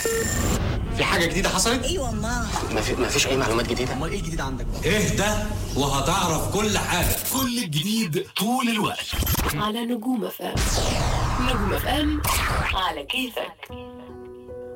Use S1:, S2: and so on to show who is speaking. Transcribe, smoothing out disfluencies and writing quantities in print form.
S1: في حاجة جديدة حصلت؟
S2: ايوه ما
S1: مفيش أي معلومات جديدة.
S3: امال ايه الجديد عندك بقى؟
S4: اهدى وهتعرف كل حاجة. كل الجديد طول الوقت
S5: على نجوم FM. نجوم FM على كيفك.